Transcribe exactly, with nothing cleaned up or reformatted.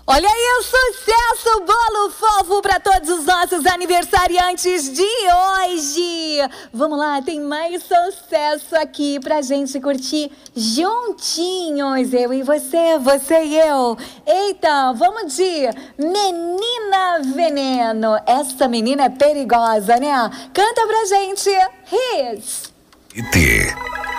Olha aí, sucesso, bolo fofo para todos os nossos aniversariantes de hoje. Vamos lá, tem mais sucesso aqui pra gente curtir juntinhos, eu e você, você e eu. Eita, vamos de Menina Veneno. Essa menina é perigosa, né? Canta pra gente, Hits. E T.